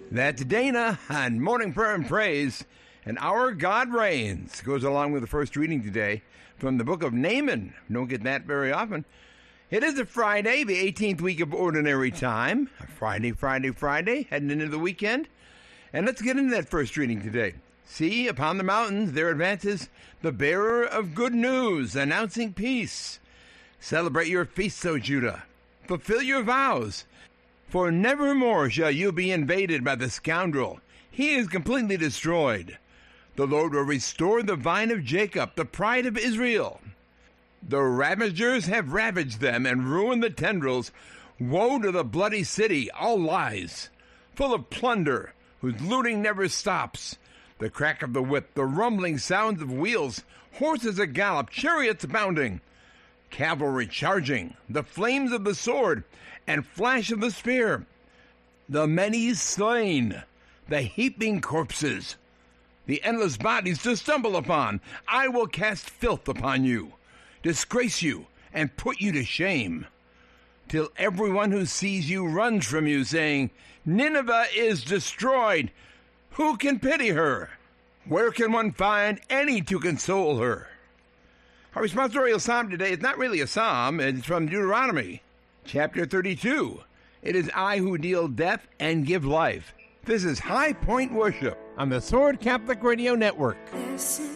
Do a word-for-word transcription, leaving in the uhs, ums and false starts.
That's Dana on Morning Prayer and Praise. And Our God Reigns goes along with the first reading today from the book of Naaman. Don't get that very often. It is a Friday, the eighteenth week of Ordinary Time. Friday, Friday, Friday, heading into the weekend. And let's get into that first reading today. See, upon the mountains there advances the bearer of good news, announcing peace. Celebrate your feasts, O Judah. Fulfill your vows. For nevermore shall you be invaded by the scoundrel. He is completely destroyed. The Lord will restore the vine of Jacob, the pride of Israel. The ravagers have ravaged them and ruined the tendrils. Woe to the bloody city, all lies, full of plunder, whose looting never stops. The crack of the whip, the rumbling sounds of wheels, horses a gallop, chariots bounding, cavalry charging, the flames of the sword, and flash of the spear, the many slain, the heaping corpses, the endless bodies to stumble upon. I will cast filth upon you, disgrace you, and put you to shame, till everyone who sees you runs from you, saying, Nineveh is destroyed. Who can pity her? Where can one find any to console her? Our responsorial psalm today is not really a psalm. It's from Deuteronomy, chapter thirty-two. It is I who deal death and give life. This is High Point Worship on the Sword Catholic Radio Network. Listen.